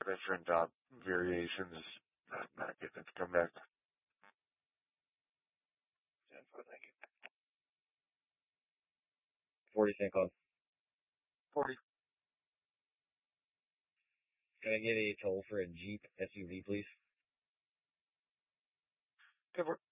different variations. Not getting it to come back. 40 cent club. 40. Can I get a toll for a Jeep SUV, please? Good work.